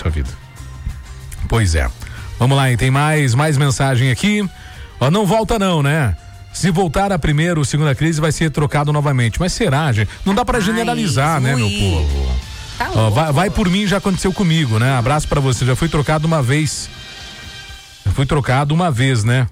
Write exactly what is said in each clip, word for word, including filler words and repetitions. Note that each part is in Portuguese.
sua vida. Pois é. Vamos lá, hein? Tem mais, mais mensagem aqui. Ó, não volta não, né? Se voltar a primeira ou segunda crise, vai ser trocado novamente. Mas será, gente? Não dá pra Ai, generalizar, ui. né, meu povo? Tá Ó, vai, vai por mim, já aconteceu comigo, né? Abraço pra você. Já fui trocado uma vez. Já fui trocado uma vez, né?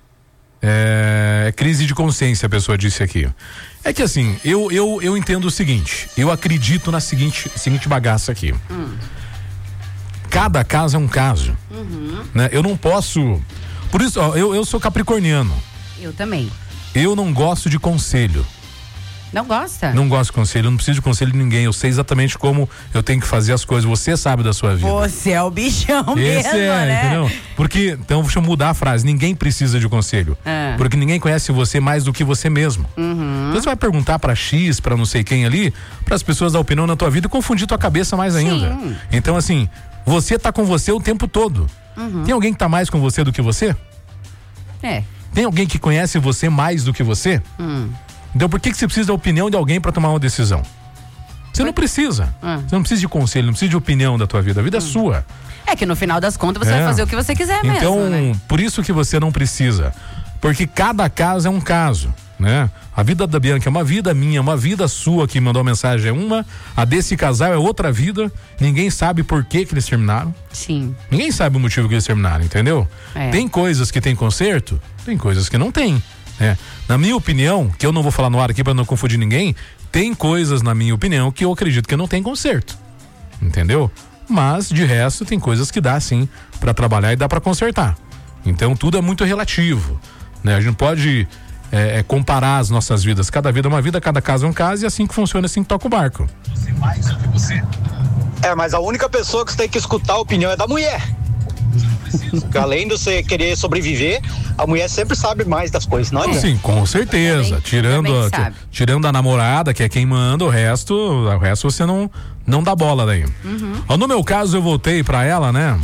É, crise de consciência, a pessoa disse aqui. É que assim, eu, eu, eu entendo o seguinte. Eu acredito na seguinte, seguinte bagaça aqui. Hum. Cada caso é um caso. Uhum. Né? Eu não posso... Por isso, ó, eu, eu sou capricorniano. Eu também. Eu não gosto de conselho. Não gosta? Não gosto de conselho, eu não preciso de conselho de ninguém. Eu sei exatamente como eu tenho que fazer as coisas. Você sabe da sua vida. Você é o bichão Esse mesmo, é, né? Entendeu? Porque, então deixa eu mudar a frase. Ninguém precisa de conselho. É. Porque ninguém conhece você mais do que você mesmo. Uhum. Então você vai perguntar pra X, pra não sei quem ali, pras pessoas dar opinião na tua vida e confundir tua cabeça mais ainda. Sim. Então assim, você tá com você o tempo todo. Uhum. Tem alguém que tá mais com você do que você? É. Tem alguém que conhece você mais do que você? Hum. Então por que, que você precisa da opinião de alguém para tomar uma decisão? Você não precisa. Hum. Você não precisa de conselho, não precisa de opinião da tua vida. A vida hum. é sua. É que no final das contas você é. vai fazer o que você quiser mesmo. Então, né? por isso que você não precisa. Porque cada caso é um caso, né? A vida da Bianca é uma vida, a minha é uma vida, a sua que mandou a mensagem é uma, a desse casal é outra vida. Ninguém sabe por que que eles terminaram. Sim. Ninguém sabe o motivo que eles terminaram, entendeu? É. Tem coisas que tem conserto, tem coisas que não tem. É. Na minha opinião, que eu não vou falar no ar aqui para não confundir ninguém, tem coisas, na minha opinião, que eu acredito que não tem conserto, entendeu? Mas de resto tem coisas que dá sim para trabalhar e dá para consertar. Então tudo é muito relativo, né? A gente pode é, é, comparar as nossas vidas. Cada vida é uma vida, cada caso é um caso, e assim que funciona, assim que toca o barco. Você mais do que você. É, mas a única pessoa que você tem que escutar a opinião é da mulher. Porque além de você querer sobreviver, a mulher sempre sabe mais das coisas, não é? Sim, com certeza. Também, tirando, também a, tirando a namorada, que é quem manda, o resto, o resto você não, não dá bola daí. Uhum. No meu caso, eu voltei pra ela, né?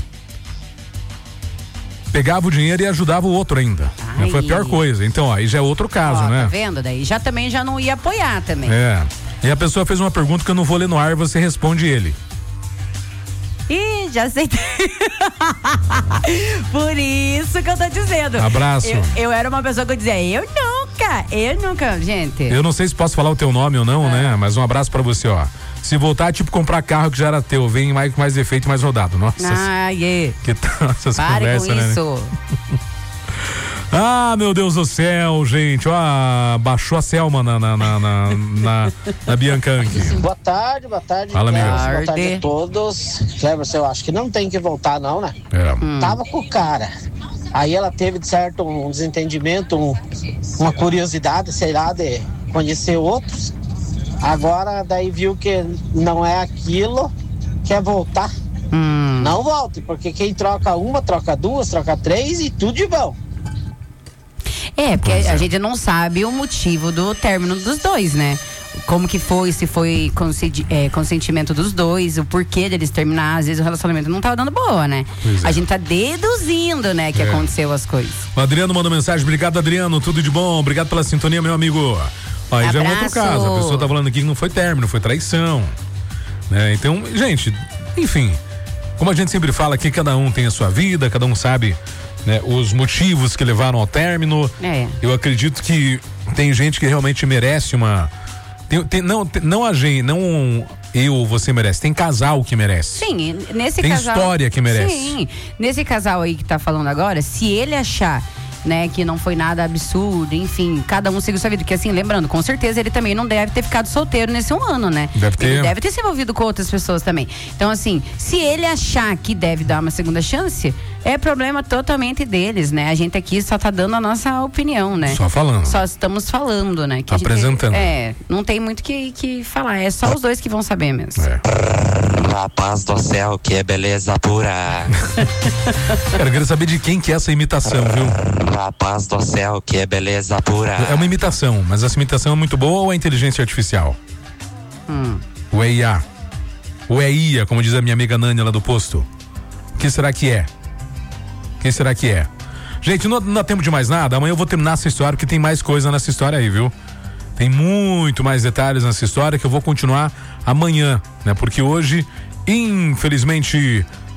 Pegava o dinheiro e ajudava o outro ainda. Ai. Foi a pior coisa. Então, ó, aí já é outro caso, ó, né? Tá vendo? Daí já também já não ia apoiar também. É. E a pessoa fez uma pergunta que eu não vou ler no ar, você responde ele. Ih, já aceitei. Por isso que eu tô dizendo. Abraço. Eu, eu era uma pessoa que eu dizia, eu nunca, eu nunca, gente. Eu não sei se posso falar o teu nome ou não, ah. né? Mas um abraço pra você, ó. Se voltar, tipo comprar carro que já era teu, vem mais, mais defeito, mais rodado. Nossa. Ah, yeah. Que tal essas Pare conversas, com né? isso. Ah, meu Deus do céu, gente, ó, baixou a Selma na, na, na, na, na, na Biancanque. Boa tarde, boa tarde. Fala, amiga. Boa tarde a todos. Cleverson, eu acho que não tem que voltar não, né? É. Hum. Tava com o cara. Aí ela teve, de certo, um desentendimento, um, uma curiosidade, sei lá, de conhecer outros. Agora, daí viu que não é aquilo, quer voltar. Hum. Não volte, porque quem troca uma, troca duas, troca três e tudo de bom. É, porque a, a gente não sabe o motivo do término dos dois, né? Como que foi, se foi consenti- é, consentimento dos dois, o porquê deles terminar, às vezes o relacionamento não tava dando boa, né? Pois a é. gente tá deduzindo, né, que é. aconteceu as coisas. O Adriano mandou mensagem, obrigado Adriano, tudo de bom, obrigado pela sintonia, meu amigo. Ó, aí já é um outro caso, a pessoa tá falando aqui que não foi término, foi traição, né? Então, gente, enfim, como a gente sempre fala aqui, cada um tem a sua vida, cada um sabe, né, os motivos que levaram ao término. É. Eu acredito que tem gente que realmente merece uma... Tem, tem, não, tem, não a gente, não eu ou você merece, tem casal que merece. Sim, nesse tem casal... Tem história que merece. Sim, nesse casal aí que tá falando agora, se ele achar, né, que não foi nada absurdo, enfim, cada um seguiu sua vida, porque assim, lembrando, com certeza ele também não deve ter ficado solteiro nesse um ano, né? Deve ter. Ele deve ter se envolvido com outras pessoas também. Então assim, se ele achar que deve dar uma segunda chance, é problema totalmente deles, né? A gente aqui só tá dando a nossa opinião, né? Só falando. Só estamos falando, né? Que apresentando. Gente, é, não tem muito que, que falar, é só os dois que vão saber mesmo. É. Rapaz do céu, que é beleza pura. Cara, eu quero saber de quem que é essa imitação, viu? Rapaz do céu, que é beleza pura. É uma imitação, mas essa imitação é muito boa ou é inteligência artificial? Hum. O E I A. O E I A, como diz a minha amiga Nani lá do posto. O que será que é? Quem será que é? Gente, não, não dá tempo de mais nada. Amanhã eu vou terminar essa história, porque tem mais coisa nessa história aí, viu? Tem muito mais detalhes nessa história que eu vou continuar amanhã, né? Porque hoje, infelizmente,